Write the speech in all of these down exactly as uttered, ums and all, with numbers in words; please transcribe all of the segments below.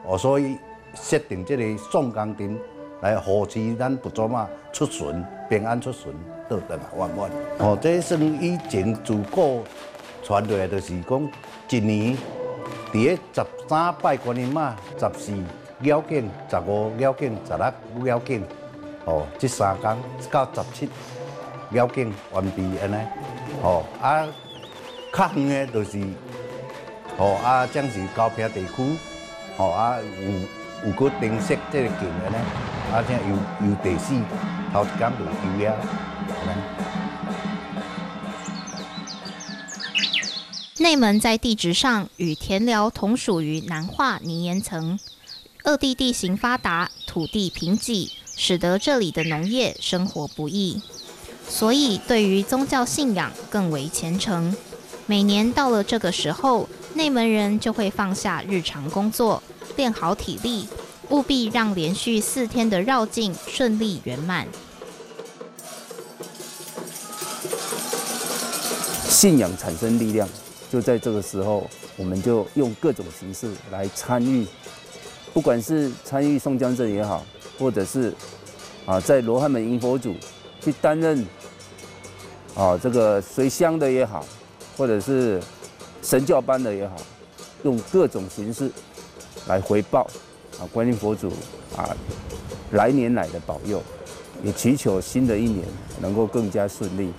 哦，所以设定这个送工程来护持咱佛祖嘛出巡，平安出巡，倒转来圆满。哦，这算以前自古传落来，就是讲一年伫个十三拜观音妈，十四鹩景，十五鹩景，十六鹩景，哦，这三天到十七鹩景完毕安尼。哦，啊，较远的就是，哦啊，将是高平地区，哦啊有有个灯饰这个景安尼，啊，这游游第四，头一天就游了，安尼。 内门在地质上与田寮同属于南化泥岩层，二地地形发达，土地贫瘠，使得这里的农业生活不易，所以对于宗教信仰更为虔诚。每年到了这个时候，内门人就会放下日常工作，练好体力，务必让连续四天的绕境顺利圆满。 信仰产生力量。就在这个时候，我们就用各种形式来参与，不管是参与宋江镇也好，或者是啊在罗汉门迎佛祖去担任啊这个随香的也好，或者是神教班的也好，用各种形式来回报啊观音佛祖啊来年来的保佑，也祈求新的一年能够更加顺利。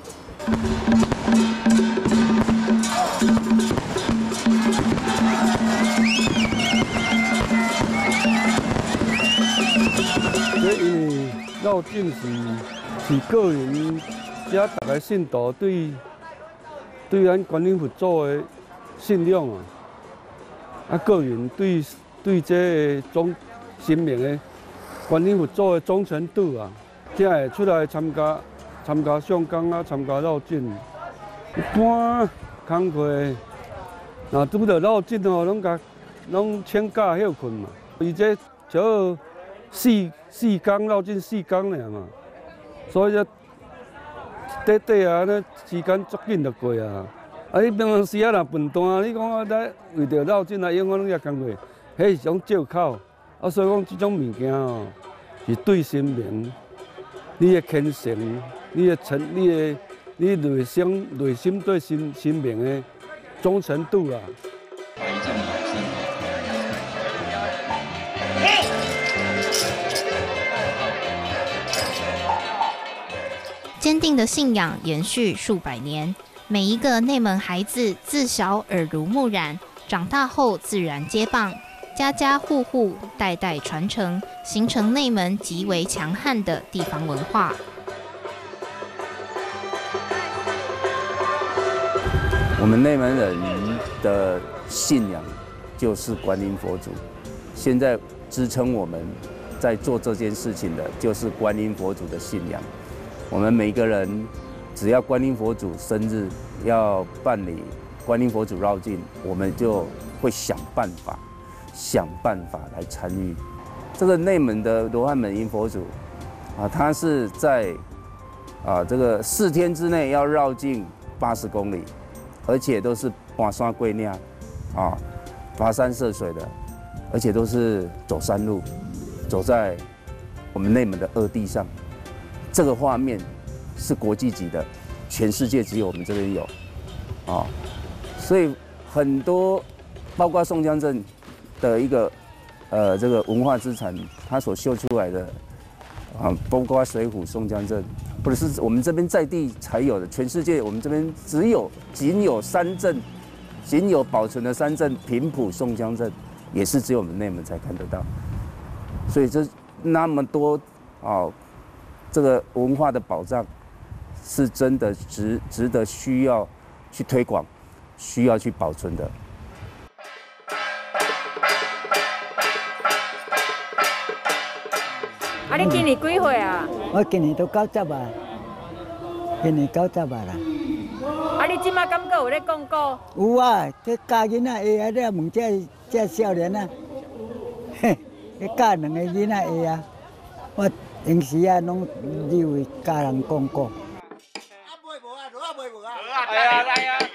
这因为绕境是是个人，遮大家信徒对对咱观音佛祖的信仰啊，啊个人对对这个忠神明的观音佛祖的忠诚度啊，才会出来参加参加上工啊，参加绕境。一般工课，若拄着绕境哦，拢甲拢请假休困嘛。伊这少四四工绕境四工尔嘛，所以这短短啊，那时间足紧就过啊。啊，你平常时啊若笨蛋，你讲啊，来为着绕境来用我拢遐工课，迄是种借口。啊，所以讲这种物件哦，是对神明，你的虔诚，你的诚，你的你内心内心对神神明的忠诚度啊。 坚定的信仰延续数百年，每一个内门孩子自小耳濡目染，长大后自然接棒，家家户户代代传承，形成内门极为强悍的地方文化。 我们内门人的信仰就是观音佛祖，现在支撑我们在做这件事情的就是观音佛祖的信仰。我们每个人只要观音佛祖生日要办理观音佛祖绕境，我们就会想办法想办法来参与。这个内门的罗汉门迎佛祖啊，他是在啊这个四天之内要绕境八十公里，而且都是爬山过岭啊，跋山涉水的，而且都是走山路，走在我们内门的二地上。这个画面是国际级的，全世界只有我们这边有，啊，所以很多包括宋江镇的一个呃这个文化资产，它所秀出来的啊，包括水浒、宋江镇，不是我们这边在地才有的，全世界我们这边只有仅有三镇，仅有保存的三镇，平埔、宋江镇，也是只有我们内门才看得到，所以这那么多啊。这个文化的保障是真的值值得需要去推广，需要去保存的。 啊，你今年几岁啊？ 我今年都九十啊，今年九十啊啦。 啊，你即马敢阁有咧讲过？ 有啊，这教囡仔会啊，你问这这少年啊，嘿，你教两个囡仔会啊，我。平时啊，拢以为家人讲过。啊，袂无啊，落啊袂无啊。哎呀，来啊！